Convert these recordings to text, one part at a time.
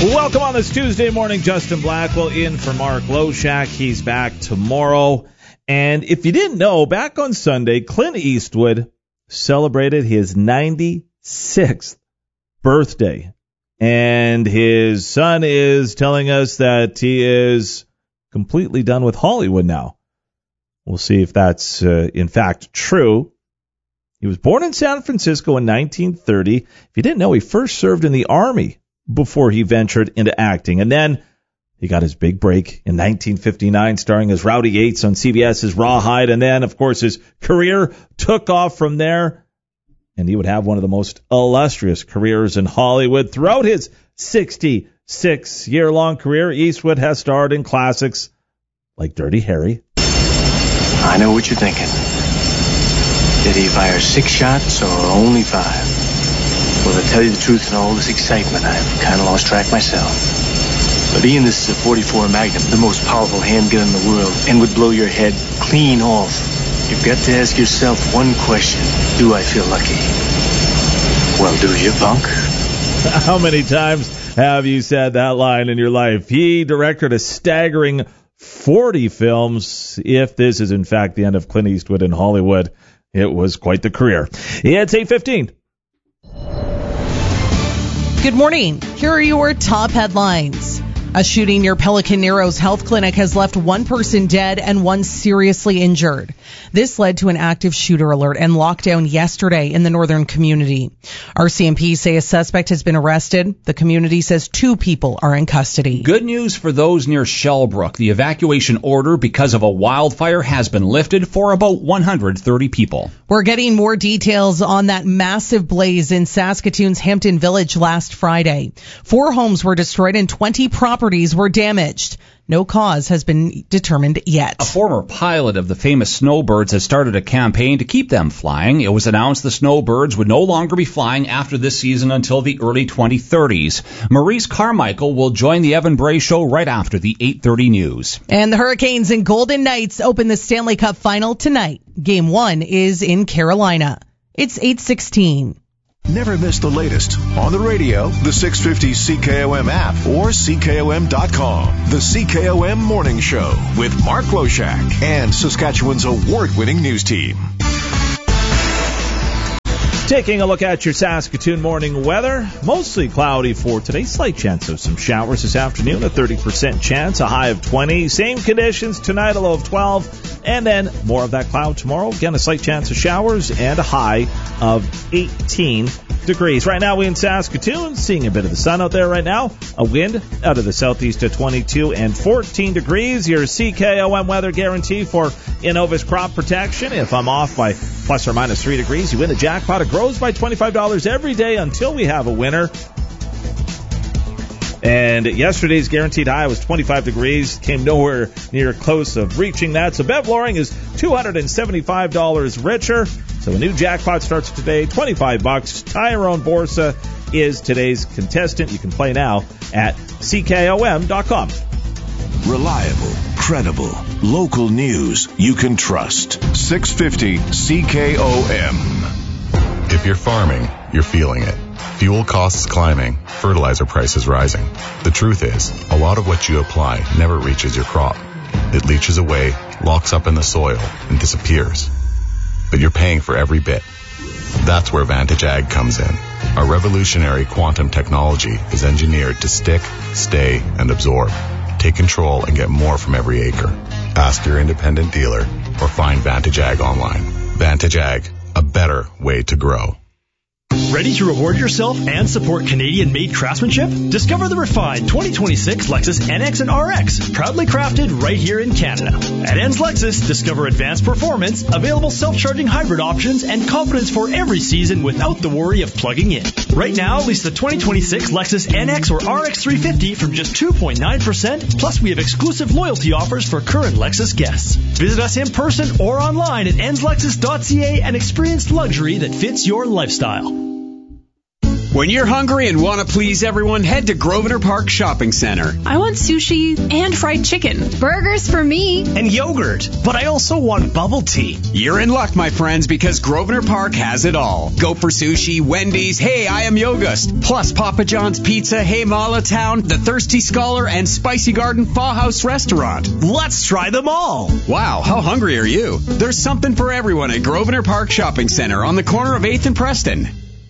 Welcome on this Tuesday morning. Justin Blackwell in for Mark Loshak. He's back tomorrow. And if you didn't know, back on Sunday, Clint Eastwood celebrated his 96th birthday. And his son is telling us that he is completely done with Hollywood now. We'll see if that's in fact true. He was born in San Francisco in 1930. If you didn't know, he first served in the Army before he ventured into acting. And then he got his big break in 1959, starring as Rowdy Yates on CBS's Rawhide. And then, of course, his career took off from there. And he would have one of the most illustrious careers in Hollywood. Throughout his 66-year-long career, Eastwood has starred in classics like Dirty Harry. I know what you're thinking. Did he fire 6 shots or only 5? Well, to tell you the truth, in all this excitement, I've kind of lost track myself. But Ian, this is a .44 Magnum, the most powerful handgun in the world, and would blow your head clean off. You've got to ask yourself one question. Do I feel lucky? Well, do you, punk? How many times have you said that line in your life? He directed a staggering 40 films. If this is, in fact, the end of Clint Eastwood in Hollywood, it was quite the career. It's 8:15. Good morning. Here are your top headlines. A shooting near Pelican Narrows Health Clinic has left one person dead and one seriously injured. This led to an active shooter alert and lockdown yesterday in the northern community. RCMP say a suspect has been arrested. The community says 2 people are in custody. Good news for those near Shellbrook. The evacuation order because of a wildfire has been lifted for about 130 people. We're getting more details on that massive blaze in Saskatoon's Hampton Village last Friday. 4 homes were destroyed and 20 properties were damaged. No cause has been determined yet. A former pilot of the famous Snowbirds has started a campaign to keep them flying. It was announced the Snowbirds would no longer be flying after this season until the early 2030s. Maurice Carmichael will join the Evan Bray Show right after the 8:30 news. And the Hurricanes and Golden Knights open the Stanley Cup Final tonight. Game 1 is in Carolina. It's 8:16. Never miss the latest on the radio, the 650 CKOM app, or CKOM.com. The CKOM Morning Show with Mark Loshak and Saskatchewan's award-winning news team. Taking a look at your Saskatoon morning weather, mostly cloudy for today. Slight chance of some showers this afternoon, a 30% chance, a high of 20. Same conditions tonight, a low of 12. And then more of that cloud tomorrow. Again, a slight chance of showers and a high of 18 degrees. Right now, we in Saskatoon, seeing a bit of the sun out there right now. A wind out of the southeast at 22 and 14 degrees. Your CKOM weather guarantee for Innovis crop protection. If I'm off by plus or minus 3 degrees, you win a jackpot. It grows by $25 every day until we have a winner. And yesterday's guaranteed high was 25 degrees. Came nowhere near close of reaching that. So Bev Loring is $275 richer. So a new jackpot starts today, $25. Tyrone Borsa is today's contestant. You can play now at CKOM.com. Reliable, credible, local news you can trust. 650 CKOM. If you're farming, you're feeling it. Fuel costs climbing, fertilizer prices rising. The truth is, a lot of what you apply never reaches your crop. It leaches away, locks up in the soil, and disappears. But you're paying for every bit. That's where Vantage Ag comes in. Our revolutionary quantum technology is engineered to stick, stay, and absorb. Take control and get more from every acre. Ask your independent dealer or find Vantage Ag online. Vantage Ag, a better way to grow. Ready to reward yourself and support Canadian-made craftsmanship? Discover the refined 2026 Lexus NX and RX, proudly crafted right here in Canada. At Enns Lexus, discover advanced performance, available self-charging hybrid options, and confidence for every season without the worry of plugging in. Right now, lease the 2026 Lexus NX or RX 350 from just 2.9%, plus we have exclusive loyalty offers for current Lexus guests. Visit us in person or online at ennslexus.ca and experience luxury that fits your lifestyle. When you're hungry and want to please everyone, head to Grosvenor Park Shopping Center. I want sushi and fried chicken. Burgers for me. And yogurt. But I also want bubble tea. You're in luck, my friends, because Grosvenor Park has it all. Go for sushi, Wendy's, Hey, I Am Yogust, plus Papa John's Pizza, Hey Mala Town, The Thirsty Scholar, and Spicy Garden Pho House Restaurant. Let's try them all. Wow, how hungry are you? There's something for everyone at Grosvenor Park Shopping Center on the corner of 8th and Preston.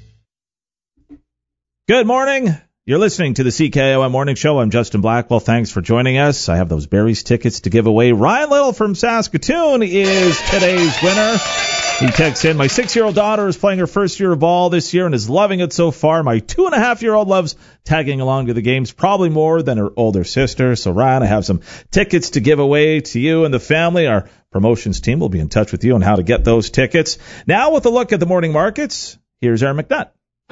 Good morning. You're listening to the CKOM Morning Show. I'm Justin Blackwell. Thanks for joining us. I have those Berries tickets to give away. Ryan Little from Saskatoon is today's winner. He texts in, my 6-year-old daughter is playing her first year of ball this year and is loving it so far. My 2.5-year-old loves tagging along to the games probably more than her older sister. So, Ryan, I have some tickets to give away to you and the family. Our promotions team will be in touch with you on how to get those tickets. Now, with a look at the morning markets, here's Aaron McNutt.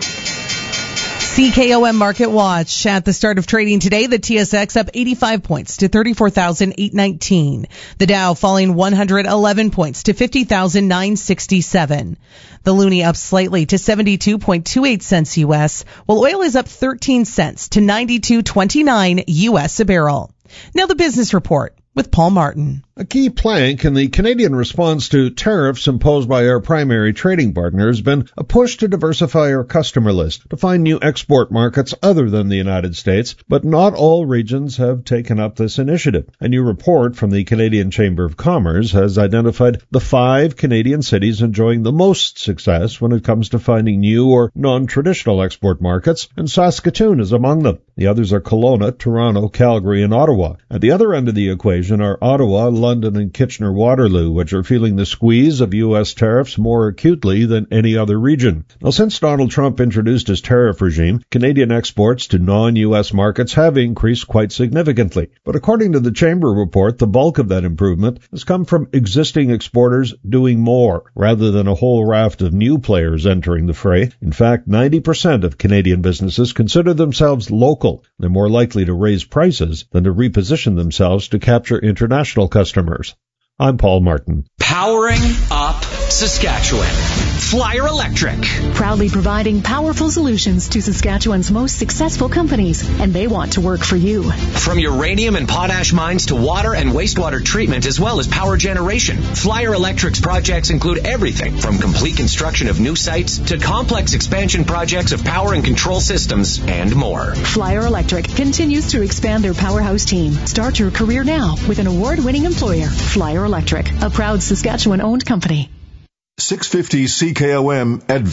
CKOM Market Watch. At the start of trading today, the TSX up 85 points to 34,819. The Dow falling 111 points to 50,967. The Loonie up slightly to 72.28 cents U.S., while oil is up 13 cents to 92.29 U.S. a barrel. Now the business report with Paul Martin. A key plank in the Canadian response to tariffs imposed by our primary trading partner has been a push to diversify our customer list, to find new export markets other than the United States, but not all regions have taken up this initiative. A new report from the Canadian Chamber of Commerce has identified the 5 Canadian cities enjoying the most success when it comes to finding new or non-traditional export markets, and Saskatoon is among them. The others are Kelowna, Toronto, Calgary, and Ottawa. At the other end of the equation are Ottawa, London, and Kitchener-Waterloo, which are feeling the squeeze of U.S. tariffs more acutely than any other region. Now, since Donald Trump introduced his tariff regime, Canadian exports to non-U.S. markets have increased quite significantly. But according to the Chamber report, the bulk of that improvement has come from existing exporters doing more, rather than a whole raft of new players entering the fray. In fact, 90% of Canadian businesses consider themselves local. They're more likely to raise prices than to reposition themselves to capture international customers. I'm Paul Martin. Powering up Saskatchewan. Flyer Electric. Proudly providing powerful solutions to Saskatchewan's most successful companies, and they want to work for you. From uranium and potash mines to water and wastewater treatment as well as power generation, Flyer Electric's projects include everything from complete construction of new sites to complex expansion projects of power and control systems and more. Flyer Electric continues to expand their powerhouse team. Start your career now with an award-winning employer, Flyer Electric, a proud Saskatchewan-owned company. 650 CKOM